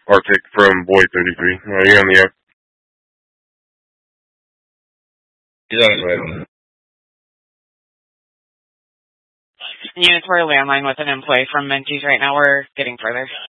Arctic from Boy 33. You're on the air. Yeah, right. Units for a landline with an employee from Menzies right now. We're getting further.